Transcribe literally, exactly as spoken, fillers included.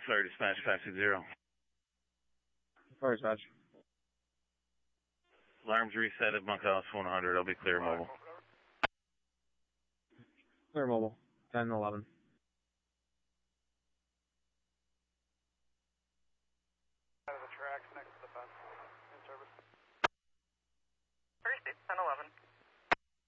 Sorry, dispatch five six zero. Sorry, dispatch. Alarms reset at bunkhouse one hundred. I'll be clear mobile. Clear mobile. ten eleven. Out of the tracks next to the fence. In service. ten eleven.